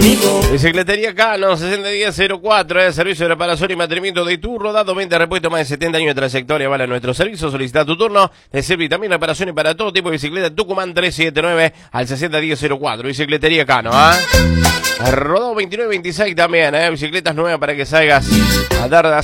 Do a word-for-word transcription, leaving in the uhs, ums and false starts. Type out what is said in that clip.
conmigo. Bicicletería Cano, sesenta diez cero cuatro, eh, servicio de reparación y mantenimiento de tu rodado, venta, repuesto, más de setenta años de trayectoria, vale nuestro servicio, solicita tu turno, de servicio también reparación y para todo tipo de bicicleta, Tucumán tres siete nueve al sesenta diez cero cuatro, Bicicletería Cano, ¿ah? ¿eh? Rodado veintinueve veintiséis también, eh, bicicletas nuevas para que salgas a dar